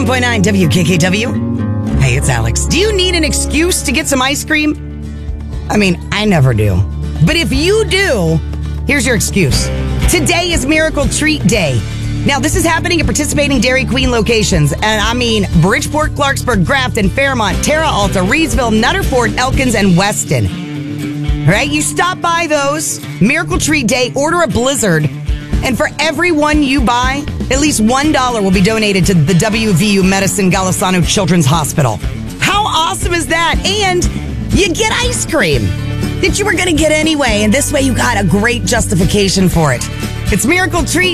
101.9 WKKW. Hey, it's Alex. Do you need an excuse to get some ice cream? I mean, I never do. But if you do, here's your excuse. Today is Miracle Treat Day. Now, this is happening at participating Dairy Queen locations. And I mean Bridgeport, Clarksburg, Grafton, Fairmont, Terra Alta, Reedsville, Nutter Fort, Elkins, and Weston. All right, you stop by those. Miracle Treat Day, order a Blizzard. And for every one you buy, at least $1 will be donated to the WVU Medicine Golisano Children's Hospital. How awesome is that? And you get ice cream that you were going to get anyway. And this way you got a great justification for it. It's Miracle Treat